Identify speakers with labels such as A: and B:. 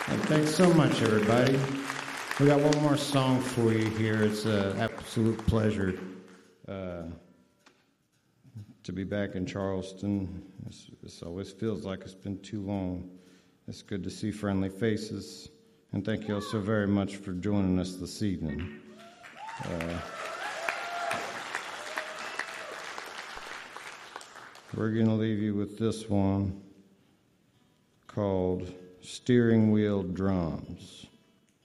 A: And thanks so much, everybody. We got one more song for you here. It's an absolute pleasure to be back in Charleston. This always feels like it's been too long. It's good to see friendly faces. And thank you all so very much for joining us this evening. We're going to leave you with this one called Steering Wheel Drums.